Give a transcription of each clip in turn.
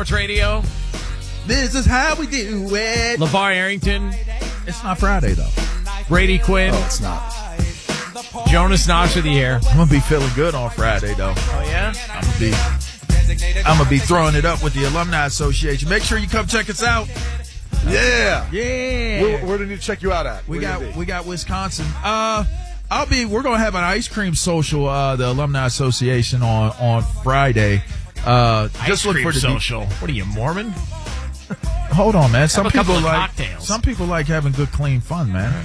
Sports Radio. This is how we do it. LeVar Arrington. It's not Friday, though. Brady Quinn. Oh, it's not. Jonas Knox with the air. I'm going to be feeling good on Friday, though. Oh, yeah? I'm gonna be throwing it up with the Alumni Association. Make sure you come check us out. Yeah. Yeah. Where do we need to check you out at? We got Wisconsin. We're gonna have an ice cream social, the Alumni Association on Friday. Just look for the social. What are you, Mormon? Hold on, man. Some people like having good, clean fun, man.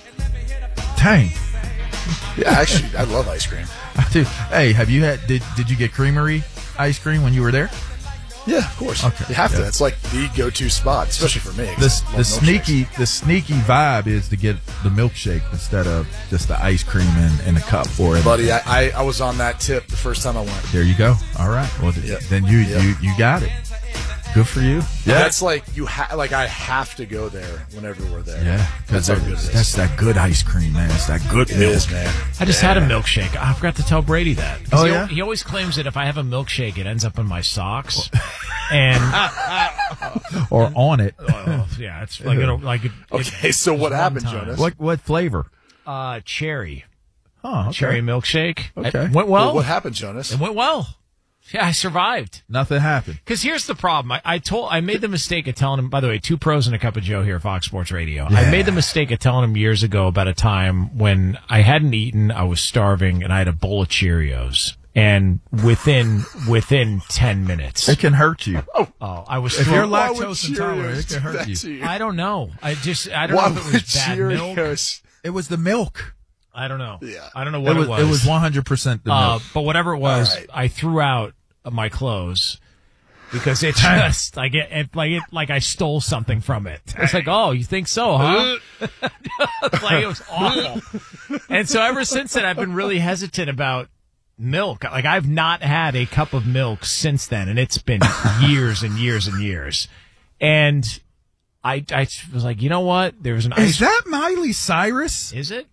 Dang. Yeah, actually, I love ice cream. I do. Hey, have you had? Did you get Creamery ice cream when you were there? Yeah, of course. Okay. You have to. It's like the go-to spot, especially for me. The sneaky vibe is to get the milkshake instead of just the ice cream in a cup for it. Buddy, I was on that tip the first time I went. There you go. All right. Well, then you got it. Good for you. Yeah. That's like I have to go there whenever we're there. Yeah, because that's that good ice cream, man. It's that good milk. It is, man. I just had a milkshake. I forgot to tell Brady that. Oh, yeah? He always claims that if I have a milkshake, it ends up in my socks. And or on it. Yeah, it's like okay, so what happened, Jonas? What flavor? Cherry. Oh, okay. Cherry milkshake. Okay. It went well. What happened, Jonas? It went well. Yeah, I survived. Nothing happened. Because here's the problem. I made the mistake of telling him, by the way, 2 pros and a cup of Joe here, Fox Sports Radio. Yeah. I made the mistake of telling him years ago about a time when I hadn't eaten, I was starving, and I had a bowl of Cheerios. And within 10 minutes. It can hurt you. I was if you're Why would lactose intolerant, it can hurt you. I don't know. I don't Why know if it was bad milk. Cheerios? It was the milk. I don't know. Yeah. I don't know what it was. It was 100% the milk. But whatever it was, right. I threw out my clothes because it just I stole something from it. It's like, oh, you think so, huh? It was awful. And so ever since then, I've been really hesitant about milk. Like, I've not had a cup of milk since then, and it's been years and years and years. And I was like, you know what? There was an Is that Miley Cyrus? Is it?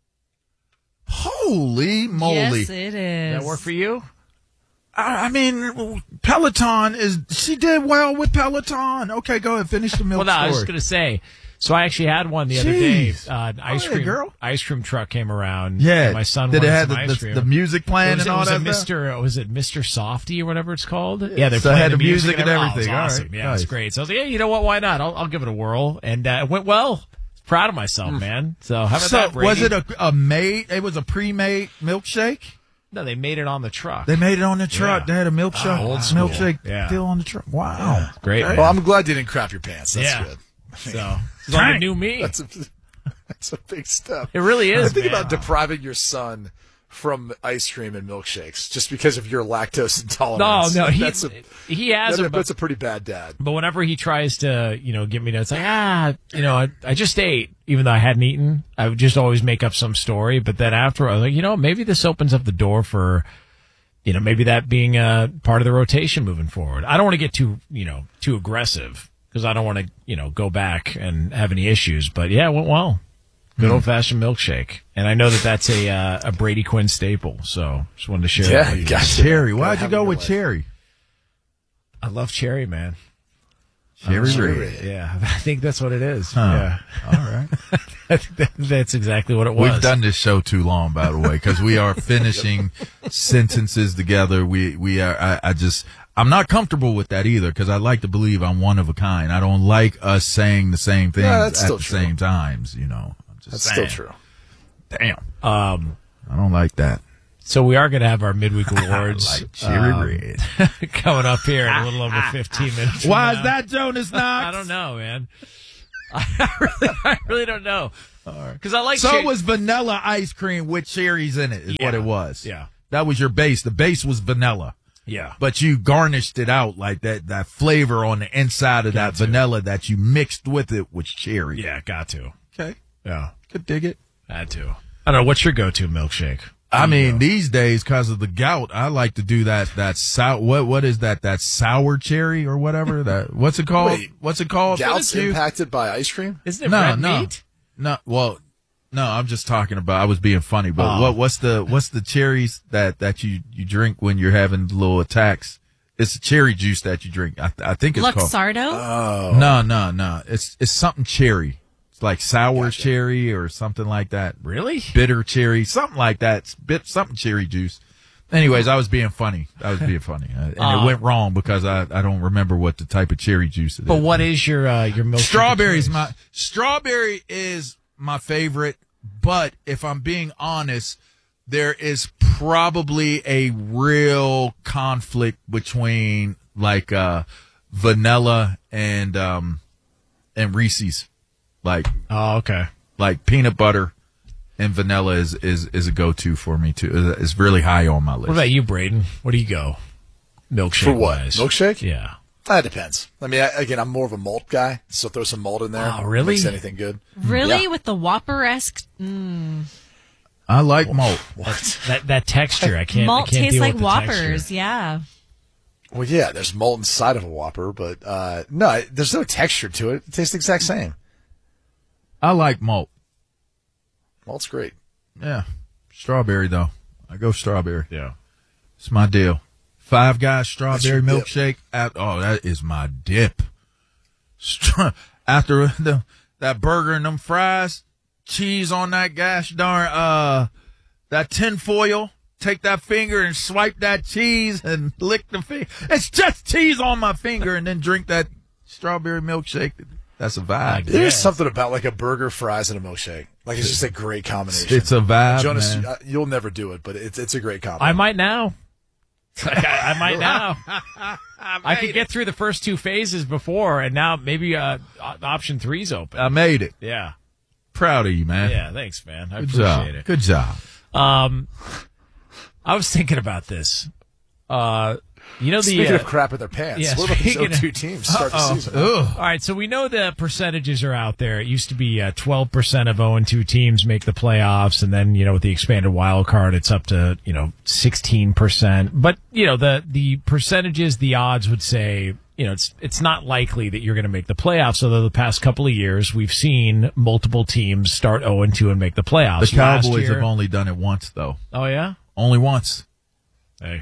Holy moly. Yes, it is. Does that work for you? I mean, Peloton she did well with Peloton. Okay, go ahead, finish the milk Well, no, story. I was just going to say, so I actually had one the other day. Jeez. An girl. ice cream truck came around. Yeah. And my son Did it wanted have some ice cream. the music playing and all that stuff? Was it Mr. Softy or whatever it's called? Yeah, they're So it playing had the the music and everything. everything. Oh, it was All awesome. right. Yeah, it's Nice. great. So I was like, hey, you know what? Why not? I'll give it a whirl. And it went well. Proud of myself, man. So how about that, Brady? Was it a made? It was a pre-made milkshake. No, they made it on the truck. They made it on the truck. Yeah. They had a milkshake, old school. milkshake Yeah. deal on the truck. Wow, Great. Okay. Man. Well, I'm glad you didn't crap your pants. That's Yeah. good. So it's like a new me. That's a big step. It really is. Think man. about depriving your son from ice cream and milkshakes just because of your lactose intolerance. No, he has a that's a pretty bad dad. But whenever he tries to, get me to, it's like, I just ate, even though I hadn't eaten. I would just always make up some story. But then after, I was like, maybe this opens up the door for, maybe that being a part of the rotation moving forward. I don't want to get too aggressive because I don't want to, go back and have any issues. But yeah, it went well. Good old-fashioned milkshake. And I know that that's a Brady Quinn staple, so just wanted to share that with you. got Cherry. Why'd you go with cherry? I love cherry, man. Cherry Cherry. red. Yeah, I think that's what it is. Huh. Yeah. All right. I think that's exactly what it was. We've done this show too long, by the way, because we are finishing sentences together. We are. I'm not comfortable with that either, because I like to believe I'm one of a kind. I don't like us saying the same things at the same times. That's still true. Damn. I don't like that. So we are going to have our midweek awards like cherry red. coming up here in a little over 15 minutes. Why is that, Jonas Knox? I don't know, man. I really don't know. Because I like So it was vanilla ice cream with cherries in it is what it was. Yeah. That was your base. The base was vanilla. Yeah. But you garnished it out like that flavor on the inside of that vanilla that you mixed with it with cherry. Yeah, got to. Okay. Yeah. Could dig it. Had to. I don't know. What's your go-to milkshake? I mean, these days, because of the gout, I like to do that sour. What is that? That sour cherry or whatever? What's it called? Wait, what's it called? Gout's impacted by ice cream? Isn't it red meat? No. Well, no. I'm just talking about. I was being funny, but what's the cherries that you drink when you're having little attacks? It's a cherry juice that you drink. I think it's called Luxardo? No. It's something cherry. It's like sour cherry or something like that. Really? Bitter cherry, something like that. It's something cherry juice. Anyways, I was being funny. And it went wrong because I don't remember what the type of cherry juice it is. But what is your milk? Strawberry is my favorite, but if I'm being honest, there is probably a real conflict between like vanilla and Reese's. Like okay. Like peanut butter and vanilla is a go-to for me too. It's really high on my list. What about you, Braden? What do you go? Milkshake For what? wise? Milkshake? Yeah. That depends. I mean, again, I'm more of a malt guy, so throw some malt in there. Oh, really? Makes anything good. Really? Yeah. With the Whopper-esque? I like malt. What? That texture, I can't. Malt I can't tastes deal like with the Whoppers, texture. yeah. Well, yeah, there's malt inside of a Whopper, but no, there's no texture to it. It tastes the exact same. I like malt. Malt's great. Yeah. Strawberry, though. I go strawberry. Yeah. It's my deal. Five Guys strawberry That's your dip. milkshake. That is my dip. After that burger and them fries, cheese on that gosh darn, that tin foil. Take that finger and swipe that cheese and lick the finger. It's just cheese on my finger and then drink that strawberry milkshake. That's a vibe. There's something about like a burger, fries, and a milkshake. Like it's just a great combination. It's a vibe, Jonas, man. you'll never do it, but it's a great combination. I might now. I might now. I could get through the first two phases before, and now maybe option 3's open. I made it. Yeah. Proud of you, man. Yeah, thanks, man. I Good appreciate job. it. Good job. I was thinking about this. Speaking of crap in their pants, Yeah, what about these speaking 0-2 teams to start the season? Ugh. All right, so we know the percentages are out there. It used to be 12% of 0-2 teams make the playoffs, and then with the expanded wild card, it's up to 16%. But the percentages, the odds would say it's not likely that you're going to make the playoffs. Although the past couple of years, we've seen multiple teams start 0-2 and make the playoffs. The Cowboys have only done it once, though. Oh yeah, Only once. hey.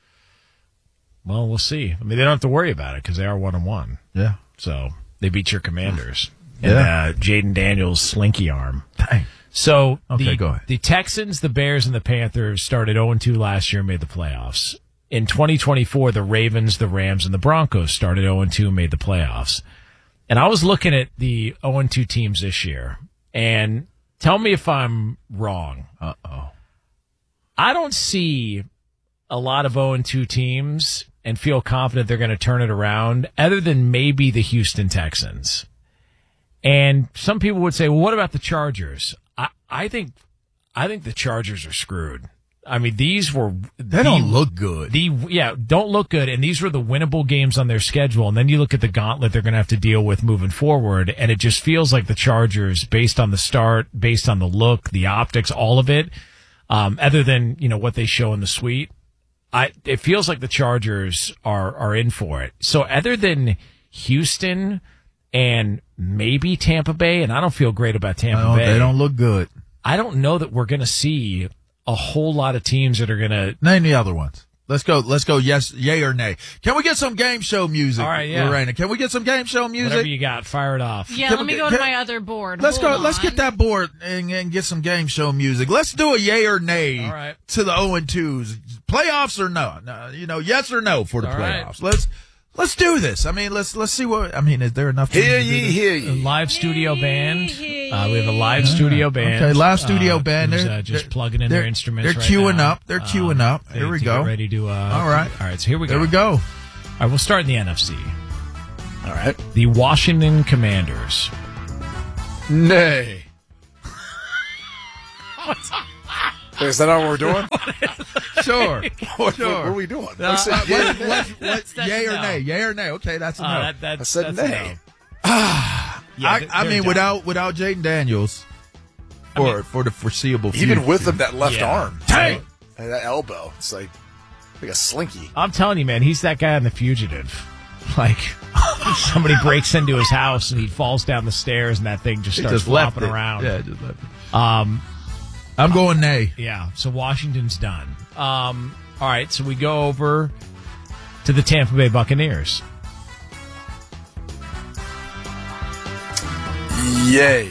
Well, we'll see. I mean, they don't have to worry about it because they are 1-1. Yeah. So they beat your Commanders. Yeah. And Jaden Daniels' slinky arm. Dang. So Okay, go ahead. the Texans, the Bears, and the Panthers started 0-2 last year and made the playoffs. In 2024, the Ravens, the Rams, and the Broncos started 0-2 and made the playoffs. And I was looking at the 0-2 teams this year, and tell me if I'm wrong. Uh-oh. I don't see a lot of 0-2 teams and feel confident they're going to turn it around, other than maybe the Houston Texans. And some people would say, well, what about the Chargers? I think the Chargers are screwed. I mean, They don't look good. Don't look good. And these were the winnable games on their schedule. And then you look at the gauntlet they're going to have to deal with moving forward. And it just feels like the Chargers, based on the start, based on the look, the optics, all of it, other than, what they show in the suite, it feels like the Chargers are in for it. So other than Houston and maybe Tampa Bay, and I don't feel great about Tampa Bay. They don't look good. I don't know that we're going to see a whole lot of teams that are going to Name the other ones. Let's go. Yes, yay or nay. Can we get some game show music? All right, yeah. Lorena, can we get some game show music? whatever you got, fire it off. Yeah, Can let we- me go can- to my other board. Let's Hold go. Let's on. get that board and get some game show music. Let's do a yay or nay All right. to the 0-2s. Playoffs or no? No, yes or no for the All right. playoffs. Let's do this. I mean, let's see what. I mean, is there enough? teams Hear to do ye, this? hear A ye. live studio band. Hey. We have a live studio band. Okay, live studio band. who's, They're just they're- plugging in their instruments. They're right queuing now. up. They're queuing up. They- Here we to go. Get ready to. All right. All right. So here we go. There we go. All right. We'll start in the NFC. All right. The Washington Commanders. Nay. Is that not what we're doing? Sure. What are we doing? I said uh, yay. That's Yay or no. nay? Yay or nay? Okay, that's a no. That's, I said that's a nay. no. I mean, without Jaden Daniels for the foreseeable future. Even with him, that left Yeah. arm, Dang. and that elbow, it's like a slinky. I'm telling you, man, he's that guy on The Fugitive. Like, somebody breaks into his house and he falls down the stairs and that thing just He starts just left flopping it. around. Yeah, just left it. I'm going nay. Yeah, so Washington's done. All right, so we go over to the Tampa Bay Buccaneers. Yay.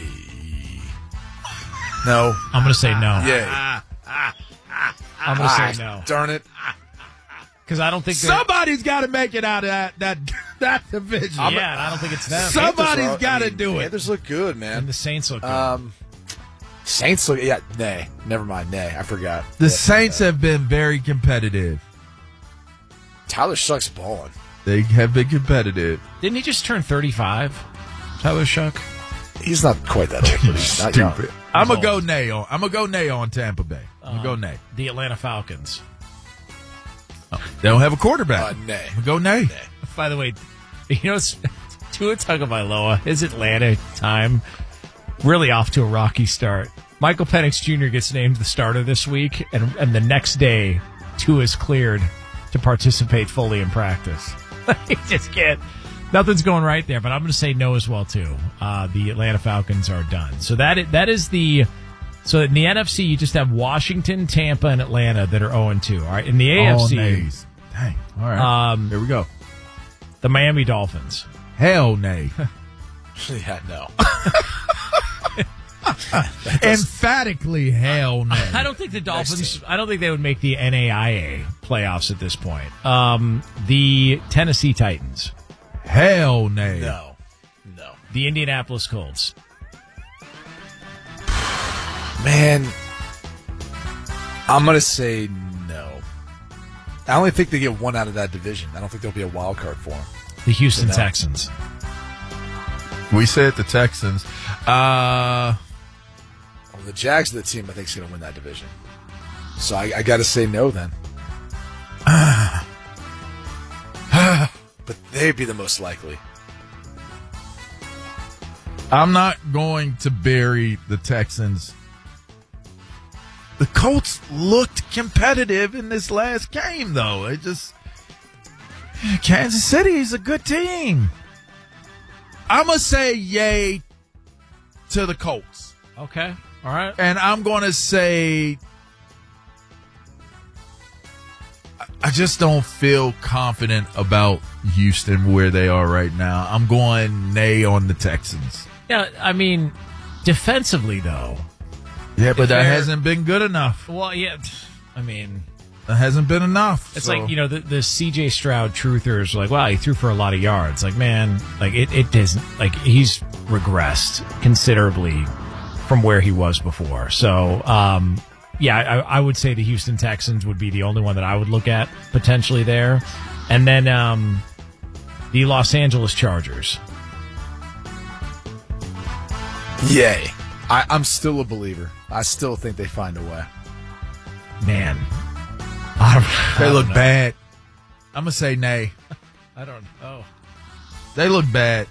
No. I'm going to say no. Yay. I'm going to say no. Darn it. Because I don't think Somebody's got to make it out of that division. yeah, and I don't think it's them. Somebody's got to do it. Panthers look good, man. And the Saints look good. Saints look, yeah, nay. Never mind, nay. I forgot. The Saints have been very competitive. Tyler Shuck's balling. They have been competitive. Didn't he just turn 35, Tyler Shuck? He's not quite that old, but he's not young. Stupid. I'm gonna go nay on Tampa Bay. I'm gonna go nay. The Atlanta Falcons. They don't have a quarterback. Nay. I'm gonna go nay. By the way, you know, Tua Tagovailoa, his Atlanta time really off to a rocky start. Michael Penix Jr. gets named the starter this week, and the next day, Tua is cleared to participate fully in practice. He just can't. Nothing's going right there, but I'm going to say no as well, too. The Atlanta Falcons are done. So that is the... So in the NFC, you just have Washington, Tampa, and Atlanta that are 0-2. All right, in the All AFC... nays. Dang. All right. Here we go. The Miami Dolphins. Hell nay. Yeah, no. Emphatically hell nay. I don't think the Dolphins. I don't think they would make the NAIA playoffs at this point. The Tennessee Titans. Hell nay. No. The Indianapolis Colts. Man, I'm going to say no. I only think they get one out of that division. I don't think there'll be a wild card for them. The Houston No. Texans. We said the Texans. Well, the Jags are the team I think is going to win that division. So I got to say no then. But they'd be the most likely. I'm not going to bury the Texans. The Colts looked competitive in this last game, though. It just... Kansas City is a good team. I'm going to say yay to the Colts. Okay. All right. And I'm going to say... I just don't feel confident about Houston where they are right now. I'm going nay on the Texans. Yeah, I mean, defensively, though. Yeah, but that they're- hasn't been good enough. Well, yeah, I mean... That hasn't been enough. It's so. like, you know, the C.J. Stroud truthers are like, wow, he threw for a lot of yards. Like, man, like, it isn't, like, he's regressed considerably from where he was before. So, yeah, I would say the Houston Texans would be the only one that I would look at potentially there. And then the Los Angeles Chargers. Yay. I'm still a believer. I still think they find a way. Man. They look bad. I'm going to say nay. I don't know. They look bad.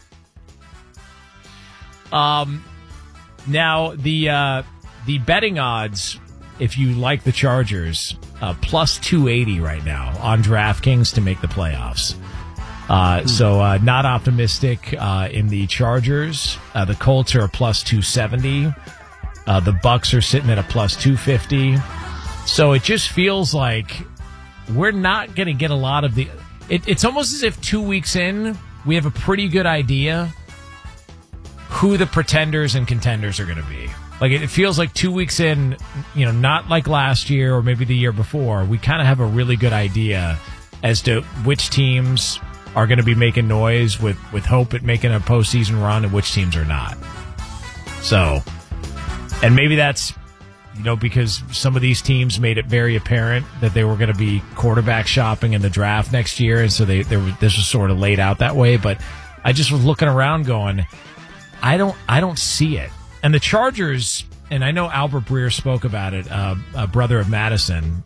Now, the betting odds, if you like the Chargers, plus 280 right now on DraftKings to make the playoffs. So not optimistic in the Chargers. The Colts are a plus 270. The Bucks are sitting at a plus 250. So it just feels like we're not going to get a lot of the... It's almost as if 2 weeks in, we have a pretty good idea who the pretenders and contenders are going to be. Like, it feels like 2 weeks in, you know, not like last year or maybe the year before, we kind of have a really good idea as to which teams are going to be making noise with hope at making a postseason run and which teams are not. So, and maybe that's, you know, because some of these teams made it very apparent that they were going to be quarterback shopping in the draft next year, and so this was sort of laid out that way. But I just was looking around going, I don't see it. And the Chargers, and I know Albert Breer spoke about it, a brother of Madison,